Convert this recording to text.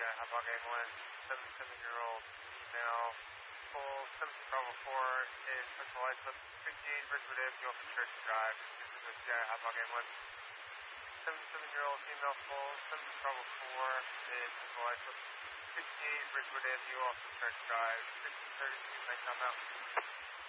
Hotball Game 1, 77-year-old female, full 17 Bravo 4 is Central Islip, 58 Ridgewood Avenue off of Church Drive. This is the CIA Hotball Game 1. 77-year-old female, full 17 Bravo 4 is Central Islip, 58 Ridgewood Avenue off of Church Drive. 1632, nighttime out.